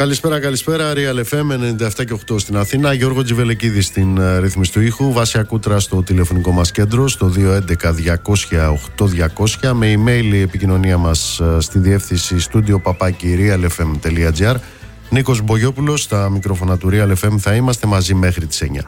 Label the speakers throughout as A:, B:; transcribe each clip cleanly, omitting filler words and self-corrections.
A: Καλησπέρα, Real FM 97 και 8 στην Αθήνα. Γιώργο Τζιβελεκίδη στην ρύθμιση του ήχου. Βάσια Κούτρα στο τηλεφωνικό μας κέντρο στο 211-200-8200. Με email η επικοινωνία μας στη διεύθυνση studio@realfm.gr. Νίκος Μπογιόπουλος στα μικρόφωνα του Real FM. Θα είμαστε μαζί μέχρι τις 9.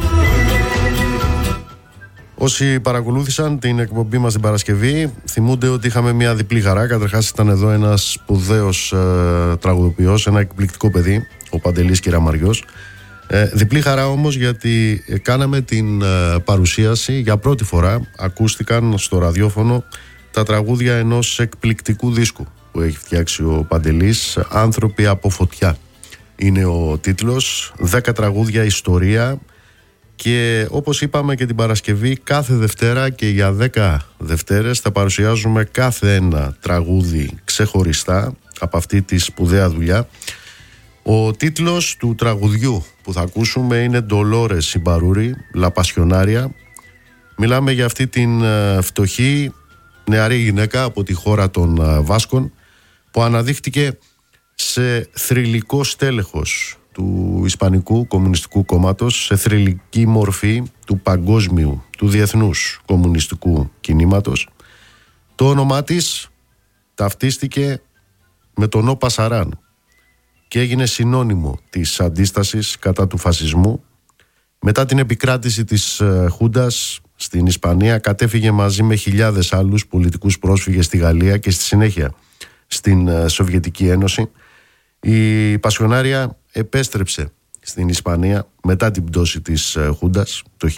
A: Όσοι παρακολούθησαν την εκπομπή μας την Παρασκευή θυμούνται ότι είχαμε μια διπλή χαρά. Καταρχάς ήταν εδώ ένας σπουδαίος τραγουδοποιός, ένα εκπληκτικό παιδί, ο Παντελής Κυραμαριός. Διπλή χαρά όμως γιατί κάναμε την παρουσίαση για πρώτη φορά. Ακούστηκαν στο ραδιόφωνο τα τραγούδια ενός εκπληκτικού δίσκου που έχει φτιάξει ο Παντελής, «Άνθρωποι από φωτιά» είναι ο τίτλος. 10 τραγούδια ιστορία. Και όπως είπαμε και την Παρασκευή, κάθε Δευτέρα και για 10 Δευτέρες θα παρουσιάζουμε κάθε ένα τραγούδι ξεχωριστά από αυτή τη σπουδαία δουλειά. Ο τίτλος του τραγουδιού που θα ακούσουμε είναι «Ντολόρες Συμπαρούρη, La Pasionaria». Μιλάμε για αυτή την φτωχή νεαρή γυναίκα από τη χώρα των Βάσκων που αναδείχτηκε σε θρυλικό στέλεχος του Ισπανικού Κομμουνιστικού Κόμματος, σε θρυλική μορφή του παγκόσμιου, του διεθνούς κομμουνιστικού κινήματος. Το όνομά της ταυτίστηκε με τον Ω Πασαράν και έγινε συνώνυμο της αντίστασης κατά του φασισμού. Μετά την επικράτηση της Χούντας στην Ισπανία κατέφυγε μαζί με χιλιάδες άλλους πολιτικούς πρόσφυγες στη Γαλλία και στη συνέχεια στην Σοβιετική Ένωση. Η Πασιονάρια επέστρεψε στην Ισπανία μετά την πτώση της Χούντας το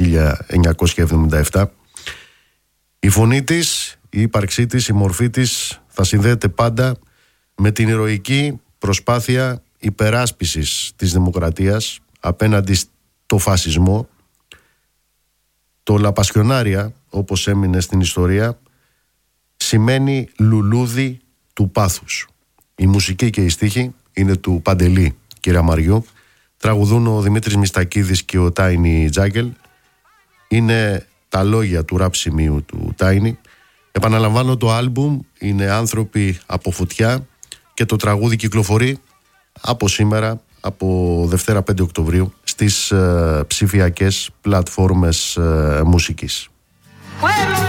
A: 1977. Η φωνή της, η ύπαρξή της, η μορφή της θα συνδέεται πάντα με την ηρωική προσπάθεια υπεράσπισης της δημοκρατίας απέναντι στο φασισμό. Το La Pasionaria, όπως έμεινε στην ιστορία, σημαίνει λουλούδι του πάθους. Η μουσική και η στίχη είναι του Παντελή Κυραμαριού. Τραγουδούν ο Δημήτρης Μιστακίδης και ο Τάινι Τζάγκελ. Είναι τα λόγια του ραψιμίου του Τάινι. Επαναλαμβάνω, το άλμπουμ είναι «Άνθρωποι από φωτιά» και το τραγούδι κυκλοφορεί από σήμερα, από Δευτέρα 5 Οκτωβρίου, στις ψηφιακές πλατφόρμες μουσικής.